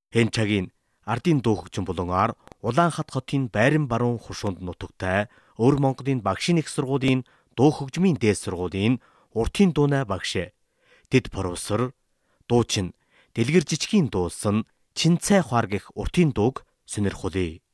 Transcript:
Энэ цагийн ардын дуу хөгжин булангаар Улаанхат хотын Байран баруун хушуунд нутагтай Өвөр Монголын багшийн их сургуулийн дуу хөгжмийн дээд сургуулийн уртын дуунай багш. Дэд профессор дуучин Дэлгэр жижигхийн дуулсан Чинцай ухаар гэх уртын дууг сонирхолъё.